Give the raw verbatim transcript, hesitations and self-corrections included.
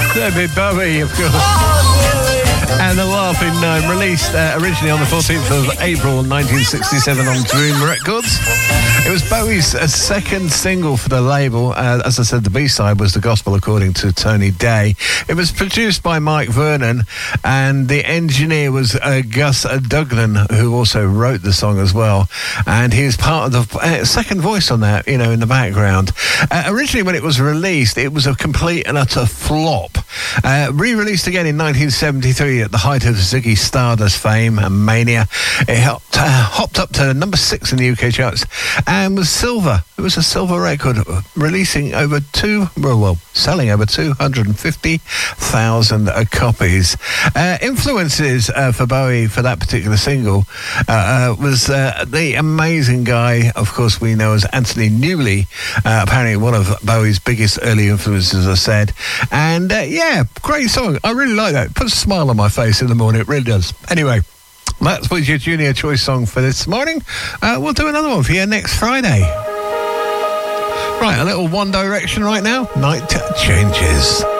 David Bowie, of course. And The Laughing Gnome, released uh, originally on the fourteenth of April nineteen sixty-seven on Dream Records. It was Bowie's uh, second single for the label. Uh, as I said, the B-side was The Gospel According to Tony Day. It was produced by Mike Vernon, and the engineer was uh, Gus Duggan, who also wrote the song as well. And he was part of the uh, second voice on that, you know, in the background. Uh, originally, when it was released, it was a complete and utter flop. Uh, re-released again in nineteen seventy-three at the height of Ziggy Stardust fame and mania. It helped, uh, hopped up to number six in the U K charts and was silver. It was a silver record, releasing over two, well, well selling over two hundred fifty thousand uh, copies. Uh, influences uh, for Bowie for that particular single uh, uh, was uh, the amazing guy, of course, we know as Anthony Newley, uh, apparently one of Bowie's biggest early influences, as I said. And uh, yeah, great song. I really like that. It puts a smile on my face in the morning. It really does. Anyway, that was your Junior Choice song for this morning. Uh, we'll do another one for you next Friday. Right, a little One Direction right now. Night Changes.